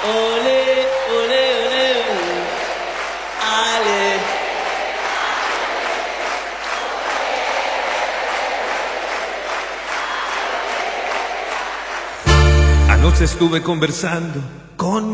Ole, ole, ole, ole. Ale. Anoche estuve conversando con